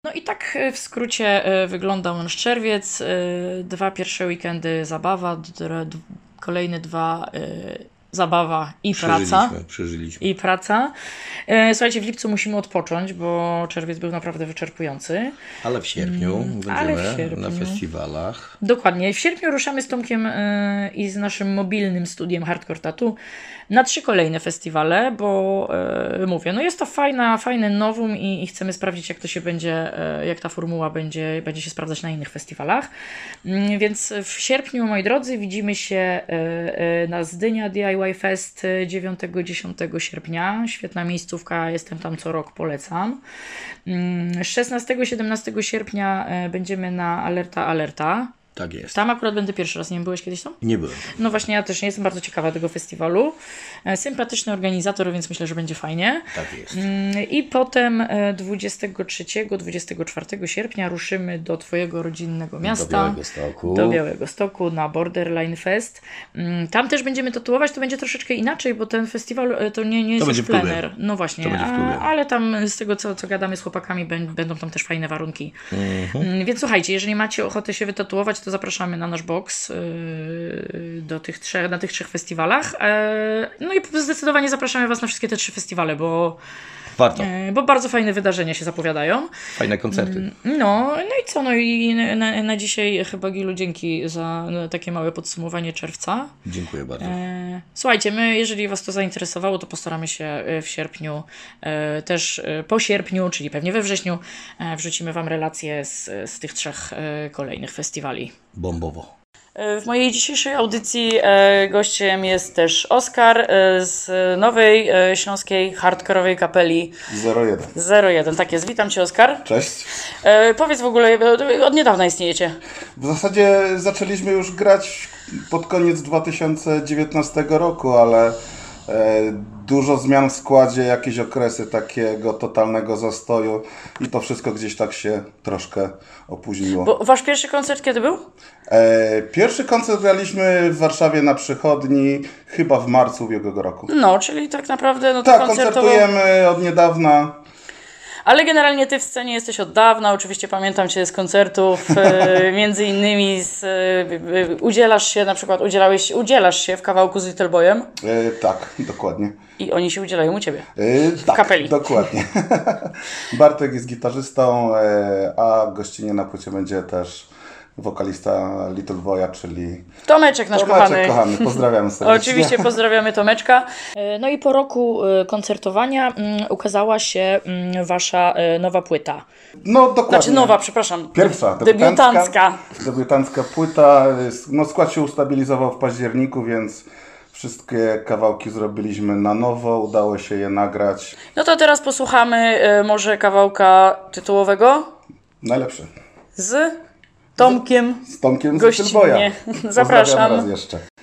No i tak w skrócie wyglądał nasz czerwiec. 2 pierwsze weekendy zabawa, kolejne 2 zabawa i praca. Przeżyliśmy. I praca. Słuchajcie, w lipcu musimy odpocząć, bo czerwiec był naprawdę wyczerpujący. Ale w sierpniu będziemy na sierpniu. festiwalach. Dokładnie. W sierpniu ruszamy z Tomkiem i z naszym mobilnym studiem Hardcore Tattoo na 3 kolejne festiwale, bo mówię, no jest to fajny nowum i chcemy sprawdzić, jak to się będzie, jak ta formuła będzie się sprawdzać na innych festiwalach. Więc w sierpniu, moi drodzy, widzimy się na Zdynia DIY Fest 9-10 sierpnia. Świetna miejscówka, jestem tam co rok, polecam. 16-17 sierpnia będziemy na Alerta. Tak jest. Tam akurat będę pierwszy raz, nie byłeś kiedyś tam? Nie byłem. No właśnie, ja też nie jestem bardzo ciekawa tego festiwalu. Sympatyczny organizator, więc myślę, że będzie fajnie. Tak jest. I potem 23-24 sierpnia ruszymy do Twojego rodzinnego miasta. Do Białegostoku na Borderline Fest. Tam też będziemy tatuować, to będzie troszeczkę inaczej, bo ten festiwal to nie jest już plener. No właśnie, ale tam z tego, co gadamy z chłopakami, będą tam też fajne warunki. Więc słuchajcie, jeżeli macie ochotę się wytatuować, to zapraszamy na nasz box na tych 3 festiwalach. No i zdecydowanie zapraszamy Was na wszystkie te 3 festiwale, bo bardzo fajne wydarzenia się zapowiadają. Fajne koncerty. No i co? No i na dzisiaj chyba, Gilu, dzięki za takie małe podsumowanie czerwca. Dziękuję bardzo. Słuchajcie, my, jeżeli Was to zainteresowało, to postaramy się w sierpniu, też po sierpniu, czyli pewnie we wrześniu, wrzucimy Wam relacje z tych 3 kolejnych festiwali. Bombowo. W mojej dzisiejszej audycji gościem jest też Oskar z nowej śląskiej hardkorowej kapeli 01. Tak jest, witam Cię, Oskar. Cześć. Powiedz w ogóle, od niedawna istniejecie. W zasadzie zaczęliśmy już grać pod koniec 2019 roku, ale dużo zmian w składzie, jakieś okresy takiego totalnego zastoju i to wszystko gdzieś tak się troszkę opóźniło. Bo Wasz pierwszy koncert kiedy był? Pierwszy koncert graliśmy w Warszawie na Przychodni chyba w marcu ubiegłego roku. No, czyli tak naprawdę Tak, koncertujemy od niedawna. Ale generalnie Ty w scenie jesteś od dawna, oczywiście pamiętam Cię z koncertów, między innymi udzielasz się, na przykład udzielasz się w kawałku z Little Boyem. Tak, dokładnie. I oni się udzielają u Ciebie, w tak, kapeli. Dokładnie. Bartek jest gitarzystą, a gościnnie na płycie będzie też wokalista Little Boya, czyli Tomeczek nasz kochany. Pozdrawiamy serdecznie. Oczywiście pozdrawiamy Tomeczka. No i po roku koncertowania ukazała się Wasza nowa płyta. No dokładnie. Znaczy nowa, przepraszam. Pierwsza, debiutancka płyta. No, skład się ustabilizował w październiku, więc wszystkie kawałki zrobiliśmy na nowo, udało się je nagrać. No to teraz posłuchamy może kawałka tytułowego. Najlepszy. Z Tomkiem z Little gościnnie. Boya. Zapraszam. Raz jeszcze.